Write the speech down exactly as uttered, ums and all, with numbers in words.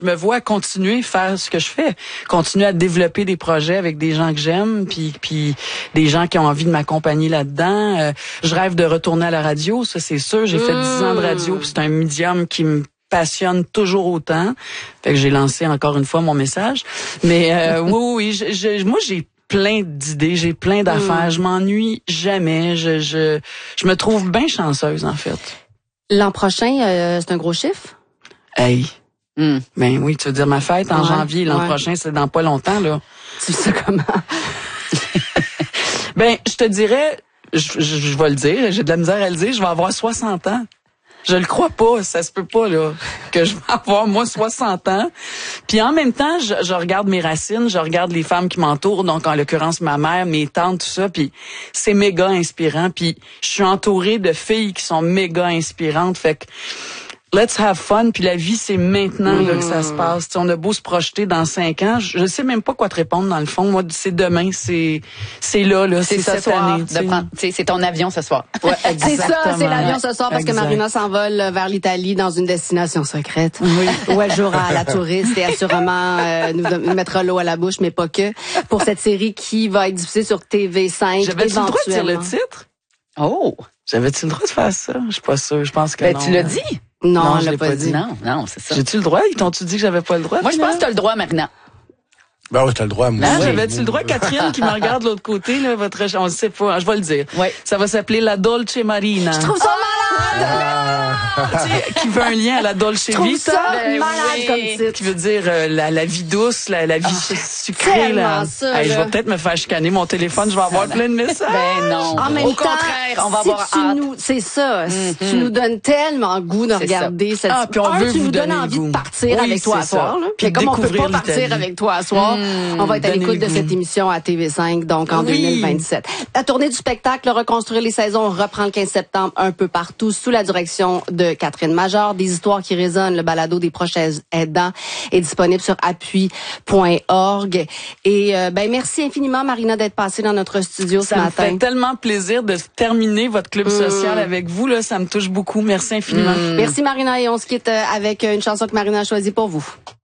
Je me vois continuer à faire ce que je fais, continuer à développer des projets avec des gens que j'aime, puis puis des gens qui ont envie de m'accompagner là-dedans. Euh, je rêve de retourner à la radio, ça c'est sûr. J'ai mmh. fait dix ans de radio, puis c'est un médium qui me passionne toujours autant. Fait que j'ai lancé encore une fois mon message. Mais euh, oui, oui, je, je, moi j'ai plein d'idées, j'ai plein d'affaires. Mmh. Je m'ennuie jamais. Je, je, je me trouve bien chanceuse en fait. L'an prochain, euh, c'est un gros chiffre? Hey. Mm. Ben oui, tu veux dire ma fête en ouais, janvier, l'an ouais. prochain, c'est dans pas longtemps, là. Tu sais comment? Ben, je te dirais, je, je, je vais le dire, j'ai de la misère à le dire, je vais avoir soixante ans. Je le crois pas, ça se peut pas, là, que je vais avoir, moi, soixante ans. Puis en même temps, je, je regarde mes racines, je regarde les femmes qui m'entourent, donc en l'occurrence ma mère, mes tantes, tout ça, puis c'est méga inspirant. Puis je suis entourée de filles qui sont méga inspirantes, fait que let's have fun, puis la vie, c'est maintenant mmh. là, que ça se passe. T'sais, on a beau se projeter dans cinq ans, je, je sais même pas quoi te répondre dans le fond. Moi, c'est demain, c'est c'est là, là, c'est, c'est cette soir, année. De prendre, c'est ton avion ce soir. Ouais, c'est ça, c'est l'avion ce soir parce exact. que Marina s'envole vers l'Italie dans une destination secrète oui. où elle jouera à la touriste et assurément euh, nous mettra l'eau à la bouche, mais pas que, pour cette série qui va être diffusée sur T V cinq. J'avais-tu le droit de dire le titre? Oh! J'avais-tu le droit de faire ça? Je suis pas sûre, je pense que ben, non. Tu l'as dit? Non, non je l'ai pas, pas dit. dit. Non, non, c'est ça. J'ai-tu le droit? Ils t'ont-tu dit que j'avais pas le droit? Moi, je pense que t'as le droit maintenant. Ben oui, t'as le droit, moi. Ah, oui. J'avais-tu le droit, Catherine, qui me regarde de l'autre côté, là, votre, on ne sait pas, je vais le dire. Oui. Ça va s'appeler La Dolce Marina. Je trouve ça malade! Ah! Tu sais, qui veut un lien à la Dolce Vita. Je trouve ça ben, malade oui. comme titre. Qui veut dire euh, la, la vie douce, la, la vie ah, sucrée, là. Ça, hey, là. Je vais peut-être me faire chicaner mon téléphone, je vais avoir plein de messages. Ben non. En même Au temps, contraire, on va si avoir tu hâte. Nous, c'est ça. Mm-hmm. Tu nous donnes tellement goût de regarder cette. Ah, puis on un, veut tu vous nous donnes donner envie goût. de partir oui, avec toi à soir. Là. Puis comme on peut pas partir l'Italie. avec toi à soir, mmh, on va être à l'écoute de cette émission à T V cinq, donc en oui. deux mille vingt-sept. La tournée du spectacle, Reconstruire les saisons, reprend le quinze septembre un peu partout, sous la direction de Catherine Major. Des histoires qui résonnent, le balado des proches aidants est disponible sur appui point org. Et euh, ben merci infiniment, Marina, d'être passée dans notre studio ça ce matin. Ça me fait tellement plaisir de terminer votre club mmh. social avec vous. Là, ça me touche beaucoup. Merci infiniment. Mmh. Merci, Marina, et on se quitte avec une chanson que Marina a choisie pour vous.